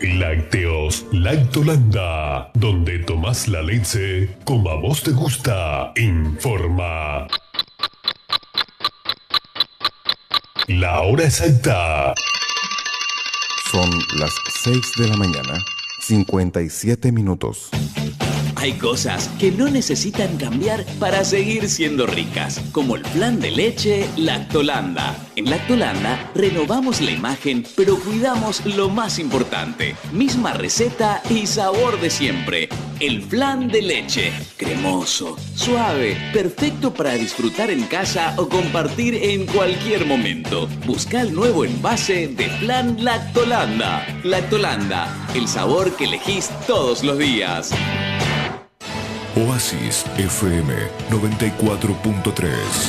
Lácteos Lactolanda, donde tomás la leche como a vos te gusta. Informa la hora exacta. Son las 6 de la mañana, 57 minutos. Hay cosas que no necesitan cambiar para seguir siendo ricas, como el flan de leche Lactolanda. En Lactolanda renovamos la imagen, pero cuidamos lo más importante. Misma receta y sabor de siempre. El flan de leche, cremoso, suave, perfecto para disfrutar en casa o compartir en cualquier momento. Busca el nuevo envase de flan Lactolanda. Lactolanda, el sabor que elegís todos los días. Oasis FM 94.3.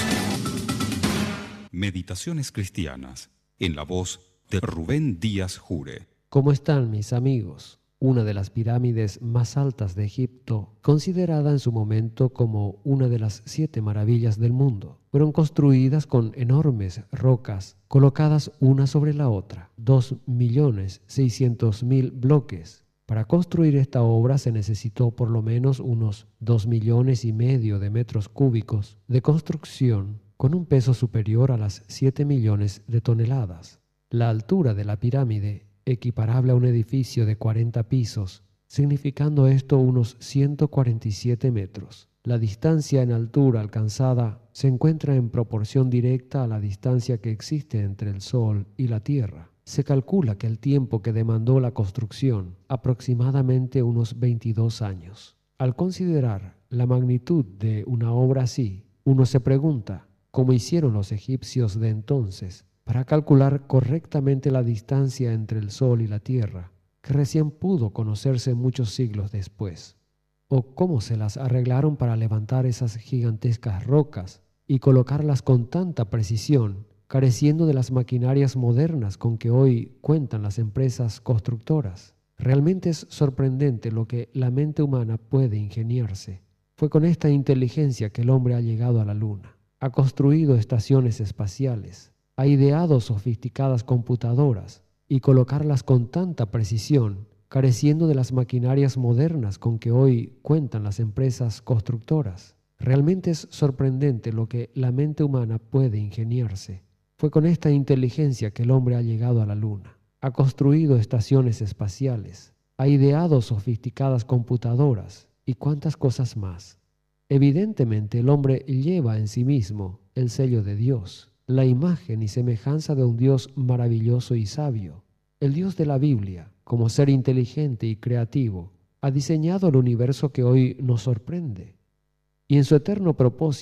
Meditaciones cristianas, en la voz de Rubén Díaz Jure. ¿Cómo están mis amigos? Una de las pirámides más altas de Egipto, considerada en su momento como una de las 7 maravillas del mundo, fueron construidas con enormes rocas colocadas una sobre la otra, 2.600.000 bloques. Para construir esta obra se necesitó por lo menos unos 2,5 millones de metros cúbicos de construcción, con un peso superior a las 7 millones de toneladas. La altura de la pirámide, equiparable a un edificio de 40 pisos, significando esto unos 147 metros. La distancia en altura alcanzada se encuentra en proporción directa a la distancia que existe entre el Sol y la Tierra. Se calcula que el tiempo que demandó la construcción, aproximadamente unos 22 años. Al considerar la magnitud de una obra así, uno se pregunta cómo hicieron los egipcios de entonces para calcular correctamente la distancia entre el Sol y la Tierra, que recién pudo conocerse muchos siglos después. O cómo se las arreglaron para levantar esas gigantescas rocas y colocarlas con tanta precisión, careciendo de las maquinarias modernas con que hoy cuentan las empresas constructoras. Realmente es sorprendente lo que la mente humana puede ingeniarse. Fue con esta inteligencia que el hombre ha llegado a la Luna, ha construido estaciones espaciales, ha ideado sofisticadas computadoras y colocarlas con tanta precisión, careciendo de las maquinarias modernas con que hoy cuentan las empresas constructoras. Realmente es sorprendente lo que la mente humana puede ingeniarse. Fue con esta inteligencia que el hombre ha llegado a la Luna, ha construido estaciones espaciales, ha ideado sofisticadas computadoras y cuántas cosas más. Evidentemente el hombre lleva en sí mismo el sello de Dios, la imagen y semejanza de un Dios maravilloso y sabio. El Dios de la Biblia, como ser inteligente y creativo, ha diseñado el universo que hoy nos sorprende. Y en su eterno propósito,